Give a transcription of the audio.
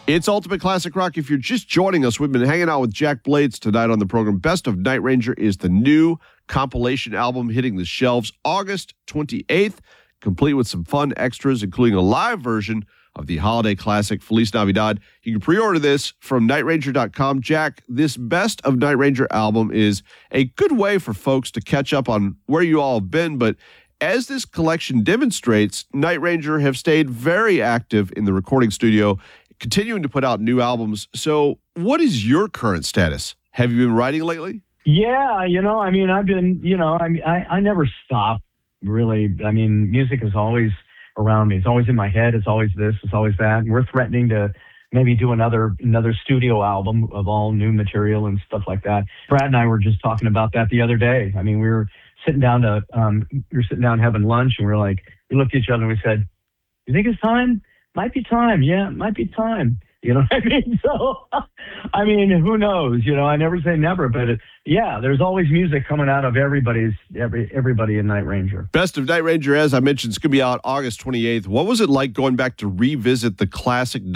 It's Ultimate Classic Rock. If you're just joining us, we've been hanging out with Jack Blades tonight on the program. Best of Night Ranger is the new compilation album hitting the shelves August 28th, complete with some fun extras, including a live version of the holiday classic Feliz Navidad. You can pre-order this from nightranger.com. Jack, this Best of Night Ranger album is a good way for folks to catch up on where you all have been, but as this collection demonstrates, Night Ranger have stayed very active in the recording studio, continuing to put out new albums. So what is your current status? Have you been writing lately? Yeah, I've been, I never stop, really. I mean, music is always around me. It's always in my head. It's always this. It's always that. And we're threatening to maybe do another studio album of all new material and stuff like that. Brad and I were just talking about that the other day. I mean, we were sitting down having lunch, and we looked at each other and we said, "You think it's time? Might be time. Yeah, it might be time." You know what I mean? So, who knows? I never say never, but there's always music coming out of everybody in Night Ranger. Best of Night Ranger, as I mentioned, is going to be out August 28th. What was it like going back to revisit the classic